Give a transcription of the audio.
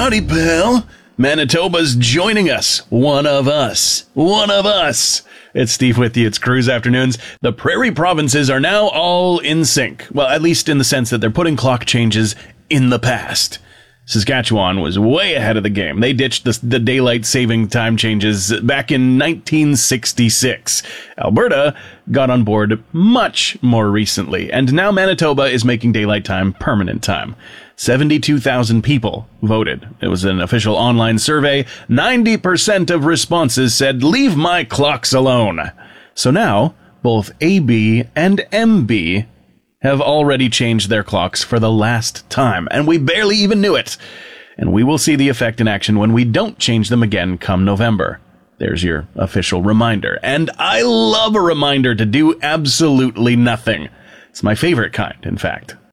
Howdy, pal. Manitoba's joining us. One of us. One of us. It's Steve with you. It's Cruise Afternoons. The prairie provinces are now all in sync. Well, at least in the sense that they're putting clock changes in the past. Saskatchewan was way ahead of the game. They ditched the daylight saving time changes back in 1966. Alberta got on board much more recently, and now Manitoba is making daylight time permanent time. 72,000 people voted. It was an official online survey. 90% of responses said, "Leave my clocks alone." So now, both AB and MB have already changed their clocks for the last time, and we barely even knew it. And we will see the effect in action when we don't change them again come November. There's your official reminder. And I love a reminder to do absolutely nothing. It's my favorite kind, in fact.